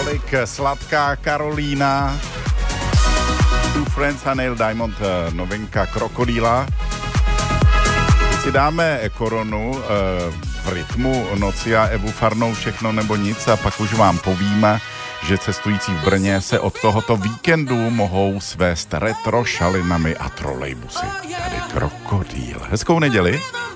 tolik sladká Karolína, Two Friends a Neil Diamond, novinka Krokodýla. Teď si dáme Koronu v rytmu Noci a Evu Farnou Všechno nebo nic a pak už vám povíme, že cestující v Brně se od tohoto víkendu mohou svést retro šalinami a trolejbusy. Tady Krokodýl. Hezkou neděli.